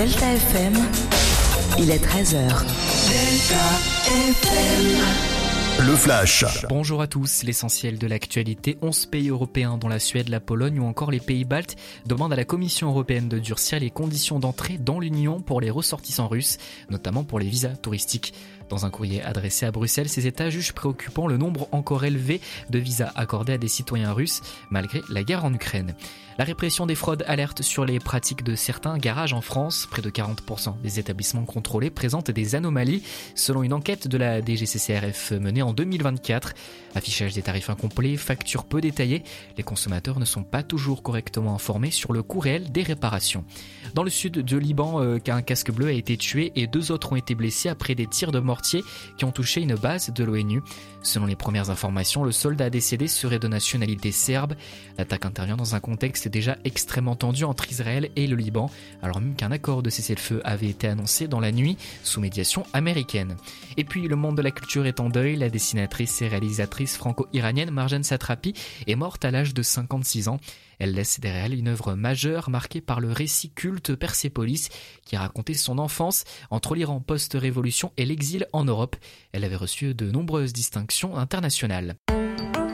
Delta FM, il est 13h. Delta FM. Le Flash. Bonjour à tous, l'essentiel de l'actualité. 11 pays européens dont la Suède, la Pologne ou encore les pays baltes demandent à la Commission européenne de durcir les conditions d'entrée dans l'Union pour les ressortissants russes, notamment pour les visas touristiques. Dans un courrier adressé à Bruxelles, ces États jugent préoccupant le nombre encore élevé de visas accordés à des citoyens russes malgré la guerre en Ukraine. La répression des fraudes alerte sur les pratiques de certains garages en France. Près de 40% des établissements contrôlés présentent des anomalies, selon une enquête de la DGCCRF menée en 2024. Affichage des tarifs incomplets, factures peu détaillées, les consommateurs ne sont pas toujours correctement informés sur le coût réel des réparations. Dans le sud du Liban, un casque bleu a été tué et 2 autres ont été blessés après des tirs de mortier qui ont touché une base de l'ONU. Selon les premières informations, le soldat décédé serait de nationalité serbe. L'attaque intervient dans un contexte déjà extrêmement tendu entre Israël et le Liban, alors même qu'un accord de cessez-le-feu avait été annoncé dans la nuit sous médiation américaine. Et puis le monde de la culture est en deuil. La dessinatrice et réalisatrice franco-iranienne Marjane Satrapi est morte à l'âge de 56 ans. Elle laisse derrière elle une œuvre majeure marquée par le récit culte Persépolis qui racontait son enfance entre l'Iran post-révolution et l'exil en Europe. Elle avait reçu de nombreuses distinctions internationales.